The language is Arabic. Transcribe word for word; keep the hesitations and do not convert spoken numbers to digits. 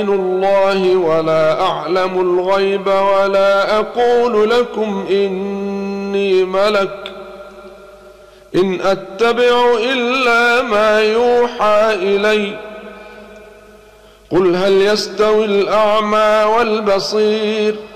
الله ولا أعلم الغيب ولا أقول لكم إني ملك إن أتبع إلا ما يوحى إلي قل هل يستوي الأعمى والبصير